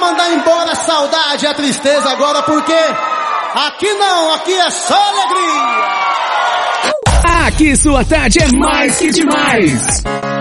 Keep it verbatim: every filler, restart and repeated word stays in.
mandar embora a saudade e a tristeza agora, porque aqui não, aqui é só alegria. Aqui sua tarde é mais que demais.